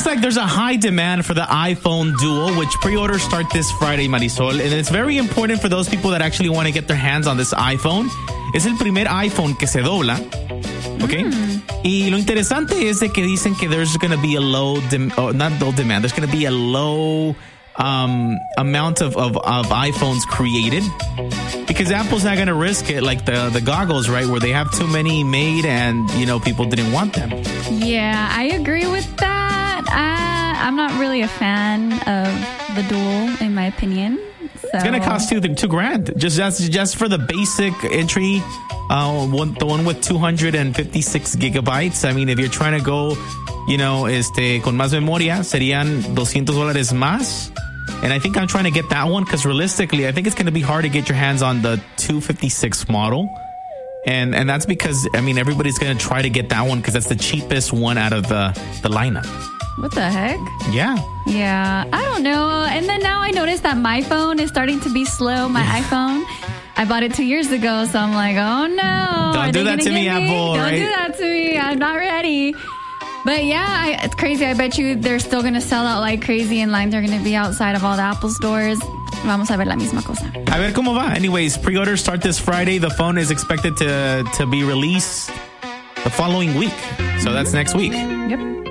looks like there's a high demand for the iPhone Duo, which pre-orders start this Friday, Marisol. And it's very important for those people that actually want to get their hands on this iPhone. Es el primer iPhone que se dobla. Okay? Y lo interesante es de que dicen que there's going to be a low, not low demand, there's going to be a low amount of iPhones created. Because Apple's not going to risk it like the goggles, right? Where they have too many made and, people didn't want them. Yeah, I agree with that. I'm not really a fan of the Dual, in my opinion. So. It's going to cost you $2,000 just for the basic entry, the one with 256 gigabytes. I mean, if you're trying to go, con más memoria, serían $200 más. And I think I'm trying to get that one because realistically, I think it's going to be hard to get your hands on the 256 model. And that's because, everybody's going to try to get that one because that's the cheapest one out of the lineup. What the heck? Yeah. Yeah. I don't know. And then now I noticed that my phone is starting to be slow. My iPhone. I bought it 2 years ago. So I'm like, oh no. Don't do that to me, Apple. Don't do that to me. I'm not ready. But yeah, it's crazy. I bet you they're still going to sell out like crazy and lines are going to be outside of all the Apple stores. Vamos a ver la misma cosa. A ver cómo va. Anyways, pre-orders start this Friday. The phone is expected to be released the following week. So that's next week. Yep.